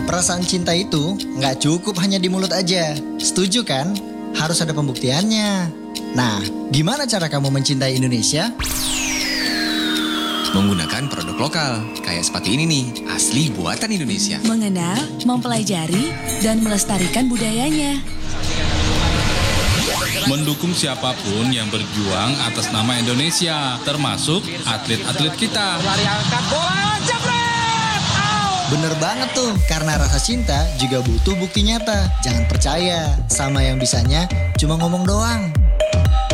Perasaan cinta itu nggak cukup hanya di mulut aja. Setuju kan? Harus ada pembuktiannya. Nah, gimana cara kamu mencintai Indonesia? Menggunakan produk lokal, kayak sepatu ini nih, asli buatan Indonesia. Mengenal, mempelajari, dan melestarikan budayanya. Mendukung siapapun yang berjuang atas nama Indonesia, termasuk atlet-atlet kita. Bener banget tuh, karena rasa cinta juga butuh bukti nyata. Jangan percaya sama yang bisanya cuma ngomong doang.